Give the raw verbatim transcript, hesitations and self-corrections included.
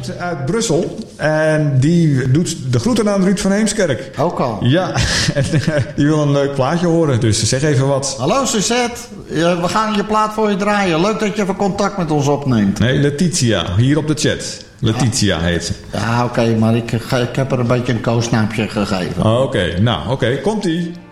komt uit Brussel. En die doet de groeten aan Ruud van Heemskerk. Ook al. Ja, en die wil een leuk plaatje horen. Dus zeg even wat. Hallo Suzette, we gaan je plaat voor je draaien. Leuk dat je even contact met ons opneemt. Nee, Letitia. Hier op de chat. Letitia heet ze. Ja, oké, okay, maar ik, ik heb er een beetje een koosnaapje gegeven. Oké, okay, nou oké, okay. Komt-ie.